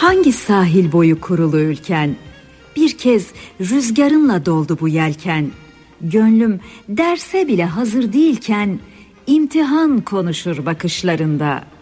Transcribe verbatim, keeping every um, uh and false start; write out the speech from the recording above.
Hangi sahil boyu kurulu ülken? Bir kez rüzgarınla doldu bu yelken. Gönlüm derse bile hazır değilken imtihan konuşur bakışlarında.